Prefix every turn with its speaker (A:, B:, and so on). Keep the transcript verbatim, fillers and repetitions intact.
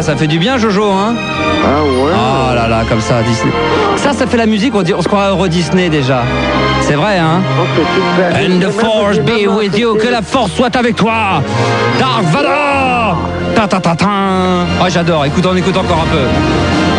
A: cinéma, ça fait du bien, Jojo, hein?
B: Ah ouais.
A: Oh là là, comme ça, Disney. Ça, ça fait la musique, on, dit, on se croirait Euro Disney déjà. C'est vrai, hein?
B: Oh, c'est super.
A: And the
B: Et
A: force
B: même,
A: be
B: même,
A: with you,
B: c'était-
A: que la force soit avec toi. Dark Vador. Ta ta ta ta. Oh, j'adore, écoute, on écoute encore un peu.